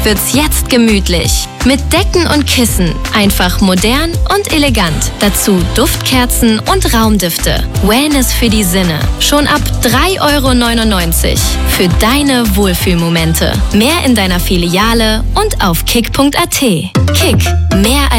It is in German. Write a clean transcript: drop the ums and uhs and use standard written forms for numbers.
wird's jetzt gemütlich. Mit Decken und Kissen. Einfach modern und elegant. Dazu Duftkerzen und Raumdüfte. Wellness für die Sinne. Schon ab 3,99 € für deine Wohlfühlmomente. Mehr in deiner Filiale und auf kick.at. Kick. Mehr